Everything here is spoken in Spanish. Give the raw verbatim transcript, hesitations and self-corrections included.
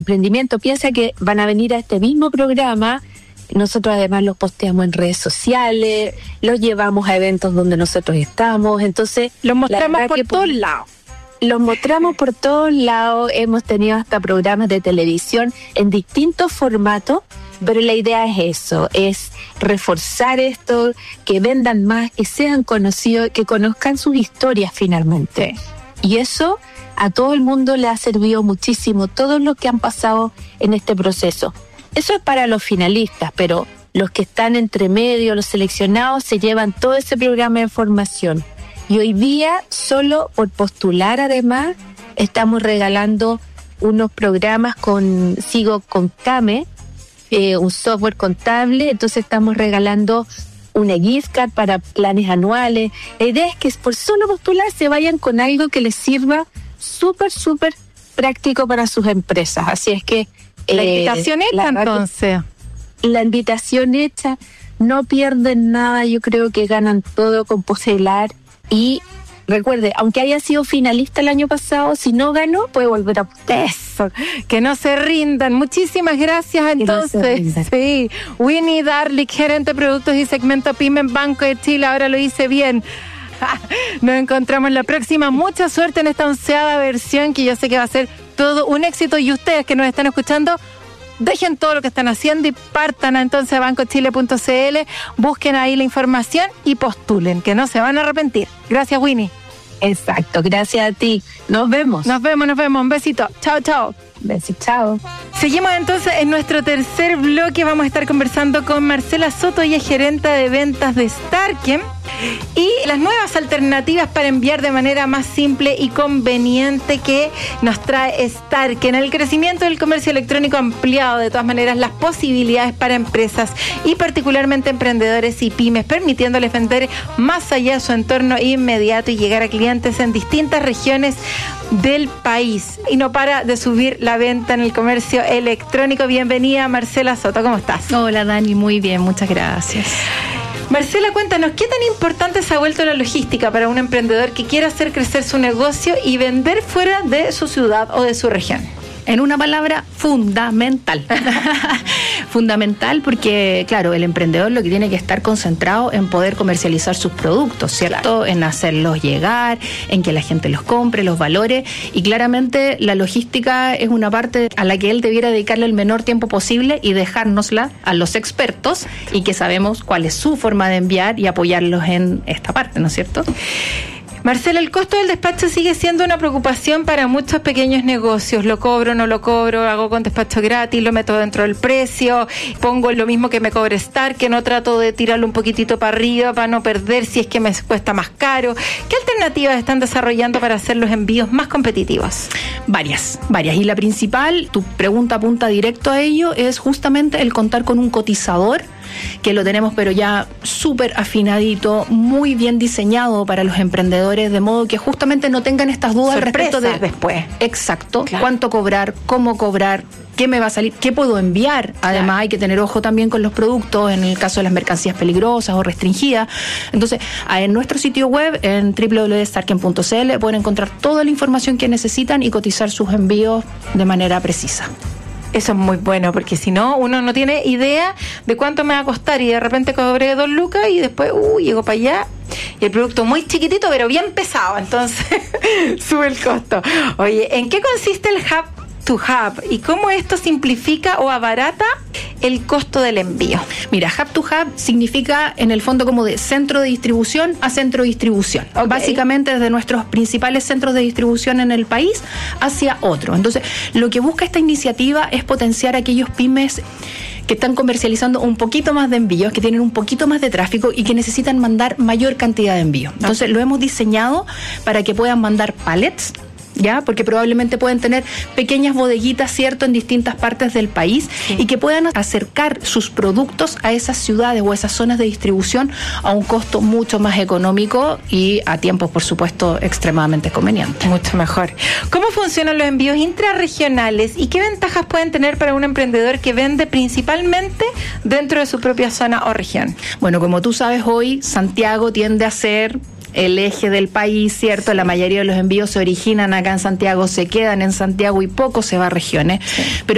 emprendimiento. Piensa que van a venir a este mismo programa. Nosotros además los posteamos en redes sociales, los llevamos a eventos donde nosotros estamos, entonces los mostramos por todos lados. Los mostramos por todos lados, hemos tenido hasta programas de televisión en distintos formatos, pero la idea es eso, es reforzar esto, que vendan más, que sean conocidos, que conozcan sus historias finalmente. Y eso a todo el mundo le ha servido muchísimo, todos los que han pasado en este proceso. Eso es para los finalistas, pero los que están entre medio, los seleccionados, se llevan todo ese programa de formación. Y hoy día, solo por postular además, estamos regalando unos programas con, sigo con Kame, eh, un software contable, entonces estamos regalando una gift card para planes anuales. La idea es que por solo postular se vayan con algo que les sirva súper, súper práctico para sus empresas. Así es que La invitación hecha, la, entonces. La invitación hecha, no pierden nada, yo creo que ganan todo con postular. Y recuerde, aunque haya sido finalista el año pasado, si no ganó, puede volver a eso. Que no se rindan. Muchísimas gracias, entonces. No sí. Winnie Darlich, gerente de productos y segmento PYME en Banco de Chile. Ahora lo hice bien. Nos encontramos en la próxima. Mucha suerte en esta onceava versión, que yo sé que va a ser todo un éxito. Y ustedes que nos están escuchando, dejen todo lo que están haciendo y partan entonces a banco chile punto c l, busquen ahí la información y postulen, que no se van a arrepentir. Gracias, Winnie. Exacto, gracias a ti. Nos vemos. Nos vemos, nos vemos. Un besito. Chao, chao. Besito, chao. Seguimos entonces en nuestro tercer bloque. Vamos a estar conversando con Marcela Soto, ella es gerente de ventas de Starken, y las nuevas alternativas para enviar de manera más simple y conveniente que nos trae Starken. El crecimiento del comercio electrónico ha ampliado de todas maneras las posibilidades para empresas y particularmente emprendedores y pymes, permitiéndoles vender más allá de su entorno inmediato y llegar a clientes en distintas regiones del país. Y no para de subir la venta en el comercio electrónico. Bienvenida, Marcela Soto, ¿cómo estás? Hola, Dani, muy bien, muchas gracias. Marcela, cuéntanos, ¿qué tan importante se ha vuelto la logística para un emprendedor que quiera hacer crecer su negocio y vender fuera de su ciudad o de su región? En una palabra, fundamental. Fundamental porque, claro, el emprendedor lo que tiene que estar concentrado en poder comercializar sus productos, ¿cierto? Claro. En hacerlos llegar, en que la gente los compre, los valore. Y claramente la logística es una parte a la que él debiera dedicarle el menor tiempo posible y dejárnosla a los expertos y que sabemos cuál es su forma de enviar y apoyarlos en esta parte, ¿no es cierto? Marcela, el costo del despacho sigue siendo una preocupación para muchos pequeños negocios. ¿Lo cobro, no lo cobro? ¿Hago con despacho gratis? ¿Lo meto dentro del precio? ¿Pongo lo mismo que me cobre Star, que no trato de tirarlo un poquitito para arriba para no perder si es que me cuesta más caro? ¿Qué alternativas están desarrollando para hacer los envíos más competitivos? Varias, varias. Y la principal, tu pregunta apunta directo a ello, es justamente el contar con un cotizador, que lo tenemos pero ya súper afinadito, muy bien diseñado para los emprendedores, de modo que justamente no tengan estas dudas Sorpresas respecto de después. Exacto, Claro. Cuánto cobrar, cómo cobrar, qué me va a salir, qué puedo enviar. Además, claro, hay que tener ojo también con los productos en el caso de las mercancías peligrosas o restringidas. Entonces, en nuestro sitio web, en doble u doble u doble u punto starken punto c l, pueden encontrar toda la información que necesitan y cotizar sus envíos de manera precisa. Eso es muy bueno, porque si no, uno no tiene idea de cuánto me va a costar y de repente cobré dos lucas y después, uh, llego para allá y el producto muy chiquitito pero bien pesado, entonces sube el costo. Oye, ¿en qué consiste el Hub to Hub y cómo esto simplifica o abarata el costo del envío? Mira, Hub to Hub significa en el fondo como de centro de distribución a centro de distribución. Okay. Básicamente desde nuestros principales centros de distribución en el país hacia otro. Entonces, lo que busca esta iniciativa es potenciar a aquellos pymes que están comercializando un poquito más de envíos, que tienen un poquito más de tráfico y que necesitan mandar mayor cantidad de envíos. Entonces, okay, lo hemos diseñado para que puedan mandar pallets, ¿ya? Porque probablemente pueden tener pequeñas bodeguitas, ¿cierto?, en distintas partes del país, sí, y que puedan acercar sus productos a esas ciudades o esas zonas de distribución a un costo mucho más económico y a tiempos, por supuesto, extremadamente convenientes. Mucho mejor. ¿Cómo funcionan los envíos intrarregionales y qué ventajas pueden tener para un emprendedor que vende principalmente dentro de su propia zona o región? Bueno, como tú sabes, hoy Santiago tiende a ser el eje del país, ¿cierto? La mayoría de los envíos se originan acá en Santiago, se quedan en Santiago y poco se va a regiones. Sí. Pero